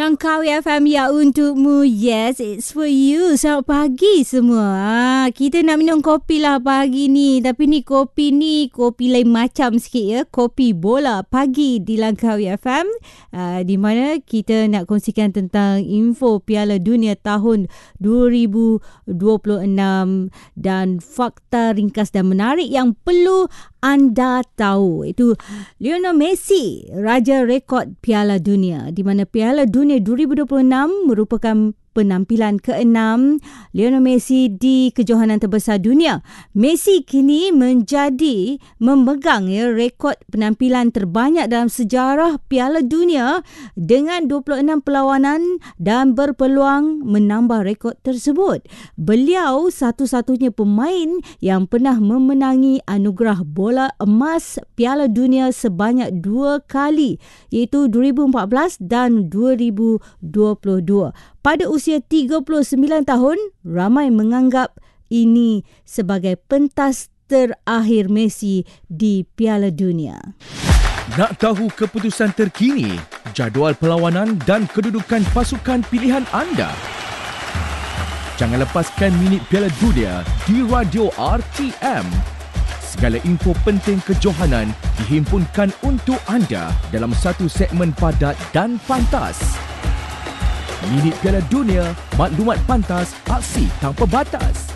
Langkawi FM ya untukmu. Yes, it's for you. Selamat pagi semua. Kita nak minum kopi lah pagi ni. Tapi ni kopi lain macam sikit ya. Kopi bola pagi di Langkawi FM. Di mana kita nak kongsikan tentang info Piala Dunia tahun 2026 dan fakta ringkas dan menarik yang perlu anda tahu. Itu Lionel Messi, raja rekod Piala Dunia, di mana Piala Dunia 2026 merupakan penampilan ke-6 Lionel Messi di kejohanan terbesar dunia. Messi kini memegang rekod penampilan terbanyak dalam sejarah Piala Dunia dengan 26 perlawanan dan berpeluang menambah rekod tersebut. Beliau satu-satunya pemain yang pernah memenangi anugerah bola emas Piala Dunia sebanyak 2 kali, iaitu 2014 dan 2022. Pada usia 39 tahun, ramai menganggap ini sebagai pentas terakhir Messi di Piala Dunia. Nak tahu keputusan terkini, jadual perlawanan dan kedudukan pasukan pilihan anda? Jangan lepaskan minit Piala Dunia di Radio RTM. Segala info penting kejohanan dihimpunkan untuk anda dalam satu segmen padat dan pantas. Minit Piala Dunia, maklumat pantas, aksi tanpa batas.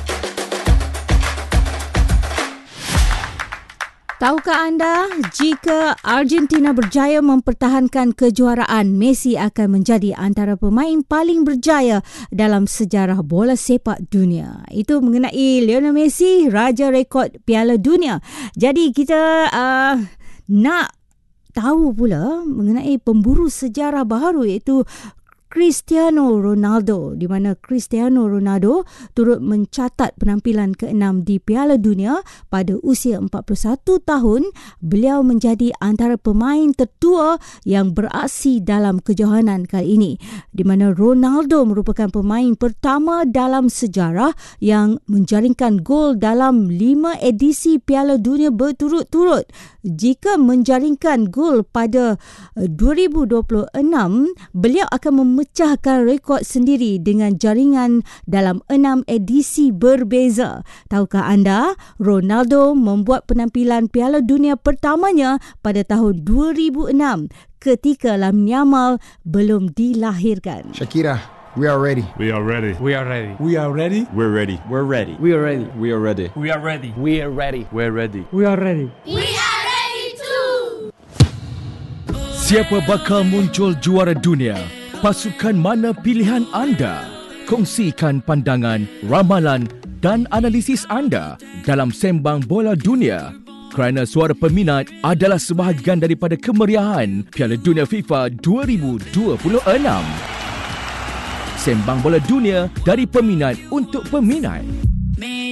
Tahukah anda, jika Argentina berjaya mempertahankan kejuaraan, Messi akan menjadi antara pemain paling berjaya dalam sejarah bola sepak dunia. Itu mengenai Lionel Messi, raja rekod Piala Dunia. Jadi kita nak tahu pula mengenai pemburu sejarah baru, iaitu Cristiano Ronaldo, di mana Cristiano Ronaldo turut mencatat penampilan ke-6 di Piala Dunia pada usia 41 tahun. Beliau menjadi antara pemain tertua yang beraksi dalam kejohanan kali ini, di mana Ronaldo merupakan pemain pertama dalam sejarah yang menjaringkan gol dalam 5 edisi Piala Dunia berturut-turut. Jika menjaringkan gol pada 2026, beliau akan memecahkan rekod sendiri dengan jaringan dalam 6 edisi berbeza. Tahukah anda, Ronaldo membuat penampilan Piala Dunia pertamanya pada tahun 2006 ketika Lamine Yamal belum dilahirkan. Shakira, we are ready. We are ready. We are ready. We are ready. We're ready. We're ready. We are ready. We are ready. We are ready. We are ready. We're ready. We are ready. We are ready too. Siapa bakal muncul juara dunia? Pasukan mana pilihan anda? Kongsikan pandangan, ramalan dan analisis anda dalam Sembang Bola Dunia. Kerana suara peminat adalah sebahagian daripada kemeriahan Piala Dunia FIFA 2026. Sembang Bola Dunia dari peminat untuk peminat.